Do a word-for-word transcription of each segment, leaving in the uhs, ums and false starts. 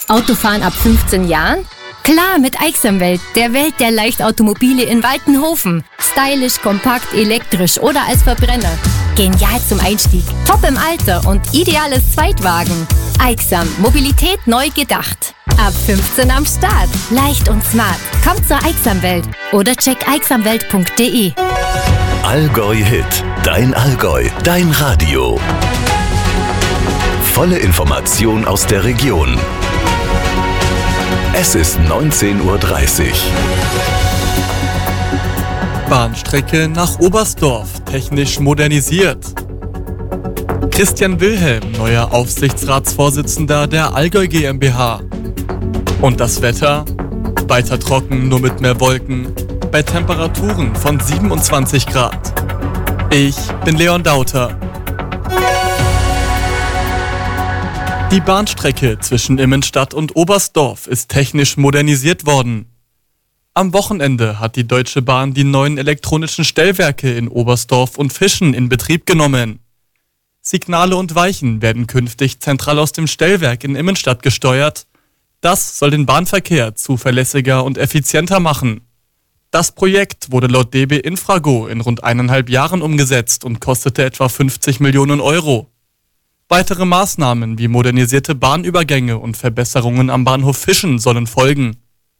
Autofahren ab fünfzehn Jahren? Klar, mit Aixamwelt, der Welt der Leichtautomobile in Waltenhofen. Stylisch, kompakt, elektrisch oder als Verbrenner. Genial zum Einstieg, top im Alter und ideales Zweitwagen. Aixam, Mobilität neu gedacht. Ab fünfzehn am Start. Leicht und smart. Kommt zur Aixamwelt oder check aixamwelt punkt de. Allgäu Hit. Dein Allgäu. Dein Radio. Volle Information aus der Region. Es ist neunzehn Uhr dreißig. Bahnstrecke nach Oberstdorf, technisch modernisiert. Christian Wilhelm, neuer Aufsichtsratsvorsitzender der Allgäu GmbH. Und das Wetter? Weiter trocken, nur mit mehr Wolken, bei Temperaturen von siebenundzwanzig Grad. Ich bin Leon Dauter. Die Bahnstrecke zwischen Immenstadt und Oberstdorf ist technisch modernisiert worden. Am Wochenende hat die Deutsche Bahn die neuen elektronischen Stellwerke in Oberstdorf und Fischen in Betrieb genommen. Signale und Weichen werden künftig zentral aus dem Stellwerk in Immenstadt gesteuert. Das soll den Bahnverkehr zuverlässiger und effizienter machen. Das Projekt wurde laut D B Infrago in rund eineinhalb Jahren umgesetzt und kostete etwa fünfzig Millionen Euro. Weitere Maßnahmen wie modernisierte Bahnübergänge und Verbesserungen am Bahnhof Fischen sollen folgen.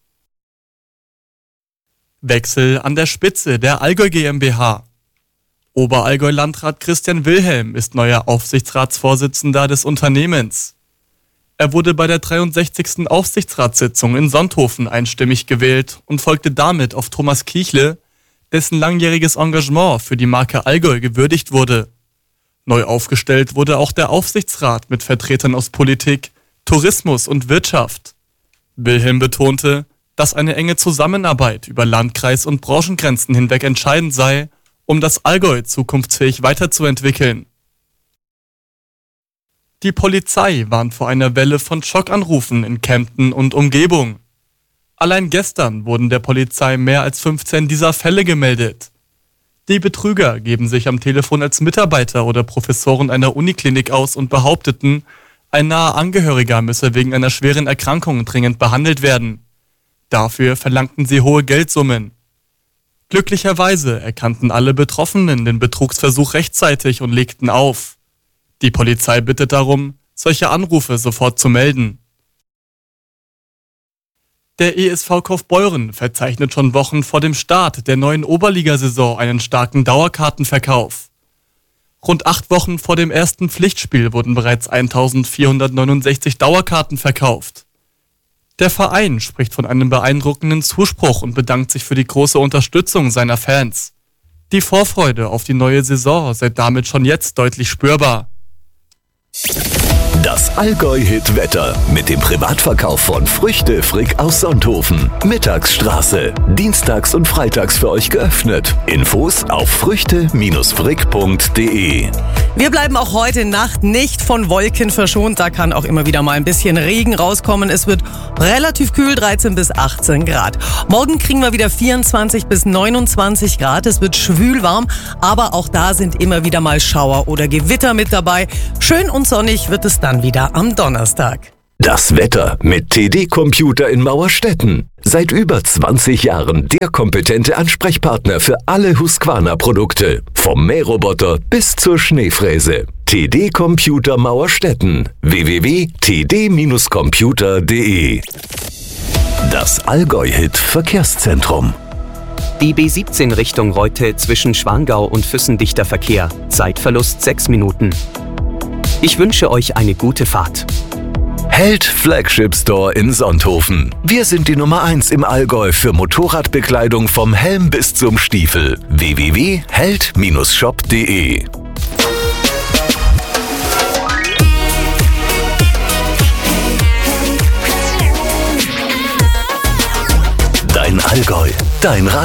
Wechsel an der Spitze der Allgäu GmbH. Oberallgäu-Landrat Christian Wilhelm ist neuer Aufsichtsratsvorsitzender des Unternehmens. Er wurde bei der dreiundsechzigsten Aufsichtsratssitzung in Sonthofen einstimmig gewählt und folgte damit auf Thomas Kiechle, dessen langjähriges Engagement für die Marke Allgäu gewürdigt wurde. Neu aufgestellt wurde auch der Aufsichtsrat mit Vertretern aus Politik, Tourismus und Wirtschaft. Wilhelm betonte, dass eine enge Zusammenarbeit über Landkreis- und Branchengrenzen hinweg entscheidend sei, um das Allgäu zukunftsfähig weiterzuentwickeln. Die Polizei warnt vor einer Welle von Schockanrufen in Kempten und Umgebung. Allein gestern wurden der Polizei mehr als fünfzehn dieser Fälle gemeldet. Die Betrüger geben sich am Telefon als Mitarbeiter oder Professoren einer Uniklinik aus und behaupteten, ein naher Angehöriger müsse wegen einer schweren Erkrankung dringend behandelt werden. Dafür verlangten sie hohe Geldsummen. Glücklicherweise erkannten alle Betroffenen den Betrugsversuch rechtzeitig und legten auf. Die Polizei bittet darum, solche Anrufe sofort zu melden. Der E S V Kaufbeuren verzeichnet schon Wochen vor dem Start der neuen Oberligasaison einen starken Dauerkartenverkauf. Rund acht Wochen vor dem ersten Pflichtspiel wurden bereits eintausendvierhundertneunundsechzig Dauerkarten verkauft. Der Verein spricht von einem beeindruckenden Zuspruch und bedankt sich für die große Unterstützung seiner Fans. Die Vorfreude auf die neue Saison sei damit schon jetzt deutlich spürbar. Das Allgäu-Hit-Wetter mit dem Privatverkauf von Früchte Frick aus Sonthofen. Mittagsstraße. Dienstags und freitags für euch geöffnet. Infos auf früchte frick punkt de. Wir bleiben auch heute Nacht nicht von Wolken verschont. Da kann auch immer wieder mal ein bisschen Regen rauskommen. Es wird relativ kühl, dreizehn bis achtzehn Grad. Morgen kriegen wir wieder vierundzwanzig bis neunundzwanzig Grad. Es wird schwül warm, aber auch da sind immer wieder mal Schauer oder Gewitter mit dabei. Schön und sonnig wird es dann wieder am Donnerstag. Das Wetter mit T D Computer in Mauerstetten. Seit über zwanzig Jahren der kompetente Ansprechpartner für alle Husqvarna-Produkte. Vom Mähroboter bis zur Schneefräse. T D Computer Mauerstetten. w w w punkt t d computer punkt de. Das Allgäu-Hit Verkehrszentrum. Die B siebzehn Richtung Reute zwischen Schwangau und Füssen dichter Verkehr. Zeitverlust sechs Minuten. Ich wünsche euch eine gute Fahrt. Held Flagship Store in Sonthofen. Wir sind die Nummer eins im Allgäu für Motorradbekleidung vom Helm bis zum Stiefel. w w w punkt held shop punkt de. Dein Allgäu, dein Radio.